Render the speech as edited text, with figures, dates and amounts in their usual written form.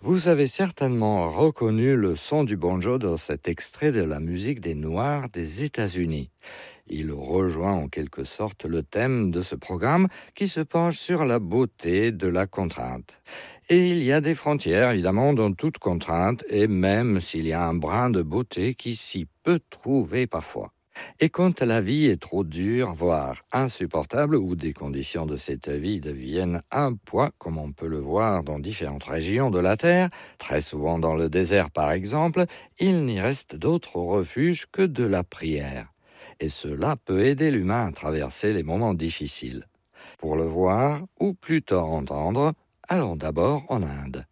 Vous avez certainement reconnu le son du banjo dans cet extrait de la musique des Noirs des États-Unis. Il rejoint en quelque sorte le thème de ce programme qui se penche sur la beauté de la contrainte. Et il y a des frontières, évidemment, dans toute contrainte, et même s'il y a un brin de beauté qui s'y peut trouver parfois. Et quand la vie est trop dure, voire insupportable, ou des conditions de cette vie deviennent un poids, comme on peut le voir dans différentes régions de la Terre, très souvent dans le désert par exemple, il n'y reste d'autre refuge que de la prière. Et cela peut aider l'humain à traverser les moments difficiles. Pour le voir, ou plutôt entendre, allons d'abord en Inde.